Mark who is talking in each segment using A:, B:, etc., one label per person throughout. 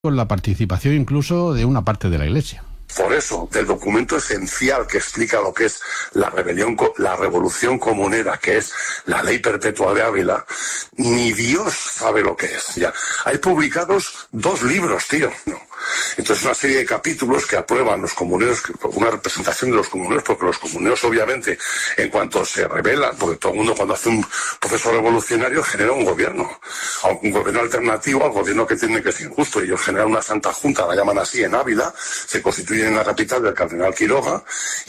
A: con la participación incluso de una parte de la Iglesia.
B: Por eso, del documento esencial que explica lo que es la revolución comunera, que es la Ley Perpetua de Ávila, ni Dios sabe lo que es. Ya hay publicados 2 libros, tío. No. Entonces, una serie de capítulos que aprueban los comuneros, una representación de los comuneros, porque los comuneros, obviamente, en cuanto se rebelan, porque todo el mundo cuando hace un proceso revolucionario genera un gobierno, aunque un gobierno alternativo al gobierno que tiene que ser injusto. Ellos generan una Santa Junta, la llaman así, en Ávila, se constituyen en la capital del cardenal Quiroga,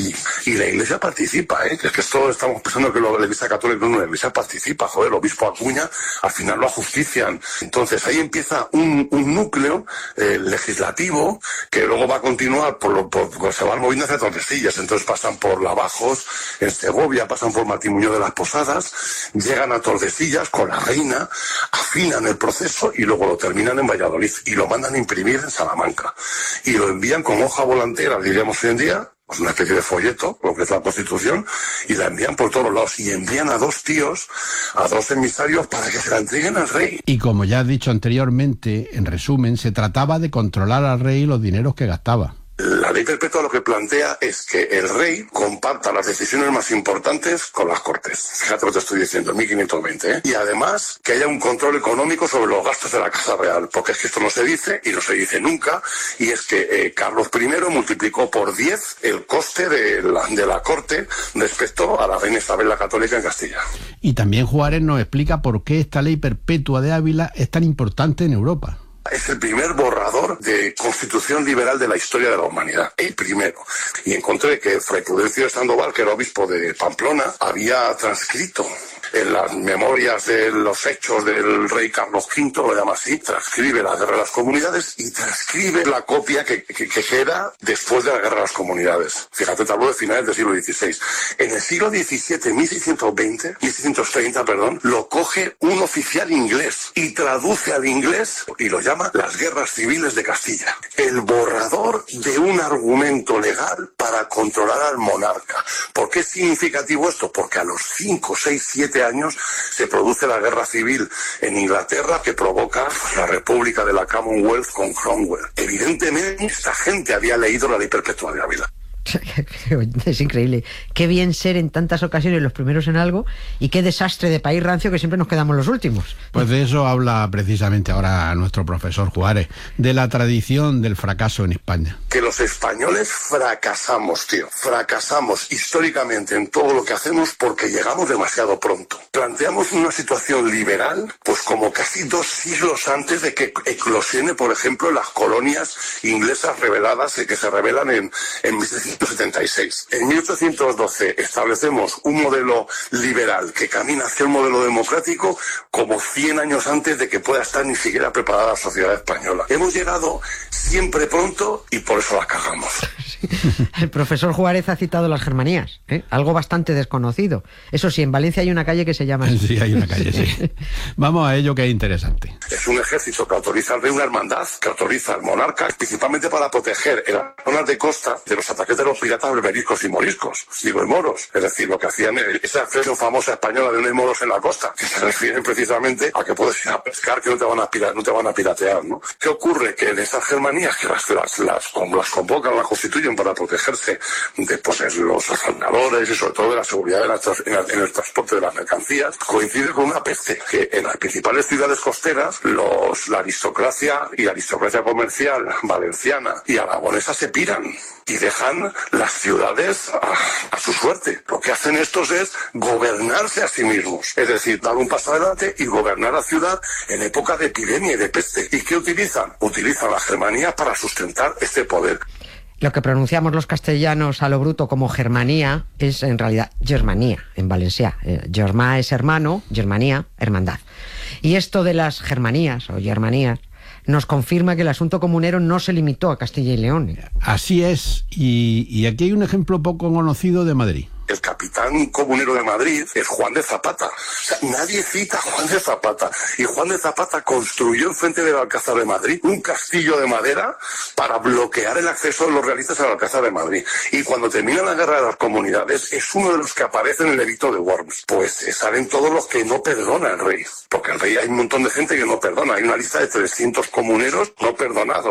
B: y la Iglesia participa, que es que esto estamos pensando que la Iglesia Católica no, la Iglesia participa, joder, el obispo Acuña, al final lo ajustician. Entonces, ahí empieza un núcleo legislativo que luego va a continuar se van moviendo hacia Tordesillas. Entonces pasan por Lavajos, en Segovia, pasan por Martín-Muñoz de las Posadas, llegan a Tordesillas con la reina, afinan el proceso y luego lo terminan en Valladolid y lo mandan a imprimir en Salamanca y lo envían con hoja volantera, diríamos hoy en día, una especie de folleto, lo que es la Constitución, y la envían por todos lados, y envían a 2 tíos, a 2 emisarios para que se la entreguen al rey.
A: Y como ya has dicho anteriormente, en resumen, se trataba de controlar al rey los dineros que gastaba.
B: La Ley Perpetua lo que plantea es que el rey comparta las decisiones más importantes con las Cortes. Fíjate lo que te estoy diciendo, 1520, Y además que haya un control económico sobre los gastos de la Casa Real, porque es que esto no se dice y no se dice nunca, y es que Carlos I multiplicó por 10 el coste de la Corte respecto a la reina Isabel la Católica en Castilla.
A: Y también Juárez nos explica por qué esta Ley Perpetua de Ávila es tan importante en Europa.
B: Es el primer borrador de constitución liberal de la historia de la humanidad, el primero. Y encontré que Fray Prudencio de Sandoval, que era obispo de Pamplona, había transcrito en las memorias de los hechos del rey Carlos V, lo llama así, transcribe la Guerra de las Comunidades y transcribe la copia que queda después de la Guerra de las Comunidades. Fíjate, te hablo de finales del siglo XVI. En el siglo XVII, 1630, lo coge un oficial inglés y traduce al inglés y lo llama las Guerras Civiles de Castilla. El borrador de un argumento legal para controlar al monarca. ¿Por qué es significativo esto? Porque a los 5, 6, 7 años se produce la guerra civil en Inglaterra que provoca la República de la Commonwealth con Cromwell. Evidentemente, esta gente había leído la Ley Perpetua de Ávila.
C: Es increíble. Qué bien ser en tantas ocasiones los primeros en algo y qué desastre de país rancio que siempre nos quedamos los últimos.
A: Pues de eso habla precisamente ahora nuestro profesor Juárez, de la tradición del fracaso en España.
B: Que los españoles fracasamos, tío. Fracasamos históricamente en todo lo que hacemos porque llegamos demasiado pronto. Planteamos una situación liberal, pues como casi 2 siglos antes de que eclosione, por ejemplo, las colonias inglesas rebeladas que se rebelan en 1776. En 1812 establecemos un modelo liberal que camina hacia un modelo democrático como 100 años antes de que pueda estar ni siquiera preparada la sociedad española. Hemos llegado siempre pronto y por eso la cagamos.
C: El profesor Juárez ha citado las Germanías, algo bastante desconocido. Eso sí, en Valencia hay una calle que se llama así.
A: Sí, hay una calle, sí. Vamos a ello, que es interesante.
B: Es un ejército que autoriza al rey, una hermandad que autoriza al monarca, principalmente para proteger en las zonas de costa de los ataques de los piratas berberiscos y moriscos, y moros. Es decir, lo que hacían, esa expresión famosa española de no hay moros en la costa, que se refieren precisamente a que puedes ir a pescar, que no te van a piratear, ¿no? ¿Qué ocurre? Que en esas Germanías, que las convocan, las constituyen para protegerse de los asaltadores y sobre todo de la seguridad en el transporte de las mercancías, coincide con una peste, que en las principales ciudades costeras la aristocracia y la aristocracia comercial valenciana y aragonesa se piran y dejan las ciudades a su suerte. Lo que hacen estos es gobernarse a sí mismos, es decir, dar un paso adelante y gobernar la ciudad en época de epidemia y de peste. ¿Y qué utilizan? Utilizan las Germanías para sustentar este poder.
C: Lo que pronunciamos los castellanos a lo bruto como Germanía es en realidad Germanía, en valencià. Germà es hermano, Germanía, hermandad. Y esto de las Germanías o Germanías nos confirma que el asunto comunero no se limitó a Castilla y León.
A: Así es, y aquí hay un ejemplo poco conocido de Madrid.
B: El capitán comunero de Madrid es Juan de Zapata. O sea, nadie cita a Juan de Zapata. Y Juan de Zapata construyó enfrente del Alcázar de Madrid un castillo de madera para bloquear el acceso de los realistas al Alcázar de Madrid. Y cuando termina la guerra de las comunidades, es uno de los que aparece en el edicto de Worms. Pues salen todos los que no perdona el rey. Porque el rey hay un montón de gente que no perdona. Hay una lista de 300 comuneros no perdonados.